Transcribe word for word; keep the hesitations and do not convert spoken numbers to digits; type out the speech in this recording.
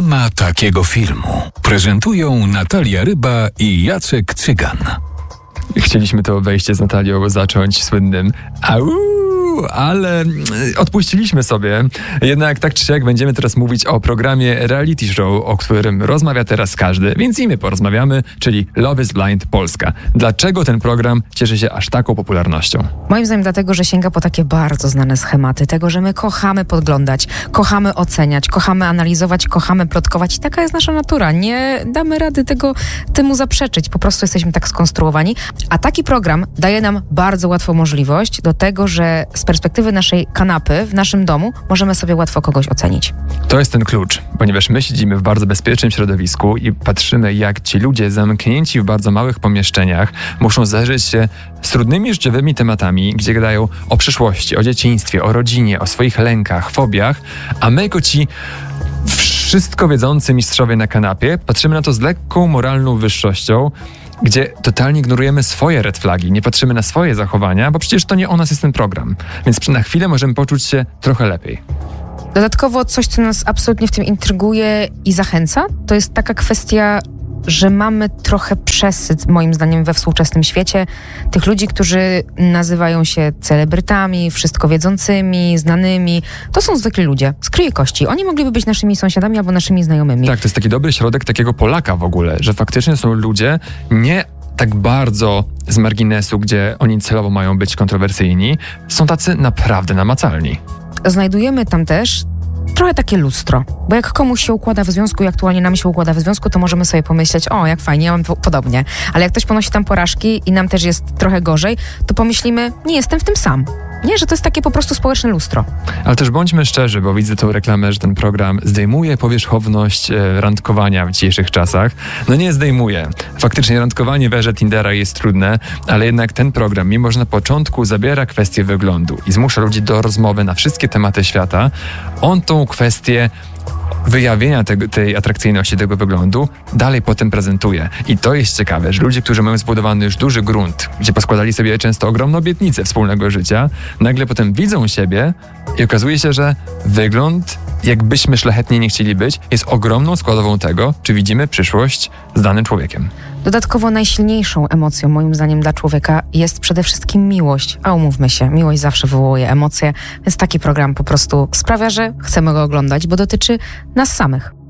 ma takiego filmu. Prezentują Natalia Ryba i Jacek Cygan. Chcieliśmy to wejście z Natalią zacząć słynnym au, ale odpuściliśmy sobie. Jednak tak czy siak będziemy teraz mówić o programie reality show, o którym rozmawia teraz każdy, więc i my porozmawiamy, czyli Love is Blind Polska. Dlaczego ten program cieszy się aż taką popularnością? Moim zdaniem dlatego, że sięga po takie bardzo znane schematy tego, że my kochamy podglądać, kochamy oceniać, kochamy analizować, kochamy plotkować i taka jest nasza natura. Nie damy rady tego, temu zaprzeczyć. Po prostu jesteśmy tak skonstruowani. A taki program daje nam bardzo łatwą możliwość do tego, że z perspektywy naszej kanapy w naszym domu możemy sobie łatwo kogoś ocenić. To jest ten klucz, ponieważ my siedzimy w bardzo bezpiecznym środowisku i patrzymy, jak ci ludzie zamknięci w bardzo małych pomieszczeniach muszą zderzyć się z trudnymi życiowymi tematami, gdzie gadają o przyszłości, o dzieciństwie, o rodzinie, o swoich lękach, fobiach, a my jako ci wszystko wiedzący mistrzowie na kanapie patrzymy na to z lekką moralną wyższością, gdzie totalnie ignorujemy swoje red flagi, nie patrzymy na swoje zachowania, bo przecież to nie o nas jest ten program. Więc na chwilę możemy poczuć się trochę lepiej. Dodatkowo coś, co nas absolutnie w tym intryguje i zachęca, to jest taka kwestia, że mamy trochę przesyt, moim zdaniem, we współczesnym świecie tych ludzi, którzy nazywają się celebrytami, wszystko wiedzącymi, znanymi. To są zwykli ludzie, z krwi i kości. Oni mogliby być naszymi sąsiadami albo naszymi znajomymi. Tak, to jest taki dobry środek takiego Polaka w ogóle, że faktycznie są ludzie nie tak bardzo z marginesu, gdzie oni celowo mają być kontrowersyjni. Są tacy naprawdę namacalni. Znajdujemy tam też trochę takie lustro, bo jak komuś się układa w związku i aktualnie nam się układa w związku, to możemy sobie pomyśleć, o jak fajnie, ja mam to podobnie. Ale jak ktoś ponosi tam porażki i nam też jest trochę gorzej, to pomyślimy, nie jestem w tym sam. Nie, że to jest takie po prostu społeczne lustro. Ale też bądźmy szczerzy, bo widzę tą reklamę, że ten program zdejmuje powierzchowność e, randkowania w dzisiejszych czasach. No nie zdejmuje. Faktycznie randkowanie w erze Tindera jest trudne, ale jednak ten program, mimo że na początku zabiera kwestię wyglądu i zmusza ludzi do rozmowy na wszystkie tematy świata, on tą kwestię wyjawienia tego, tej atrakcyjności tego wyglądu dalej potem prezentuje. I to jest ciekawe, że ludzie, którzy mają zbudowany już duży grunt, gdzie poskładali sobie często ogromne obietnice wspólnego życia, nagle potem widzą siebie i okazuje się, że wygląd, jakbyśmy szlachetnie nie chcieli być, jest ogromną składową tego, czy widzimy przyszłość z danym człowiekiem. Dodatkowo najsilniejszą emocją, moim zdaniem, dla człowieka jest przede wszystkim miłość. A umówmy się, miłość zawsze wywołuje emocje, więc taki program po prostu sprawia, że chcemy go oglądać, bo dotyczy nas samych.